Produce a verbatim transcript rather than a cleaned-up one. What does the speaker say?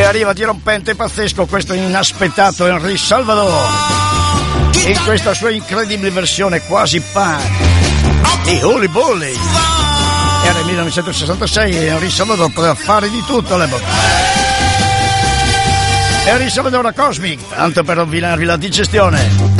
arriva dirompente e pazzesco questo inaspettato Henry Salvador in questa sua incredibile versione quasi punk di Holy Bully. Era il millenovecentosessantasei e Henry Salvador poteva fare di tutto all'epoca. Henry Salvador a Cosmic, tanto per rovinarvi la digestione.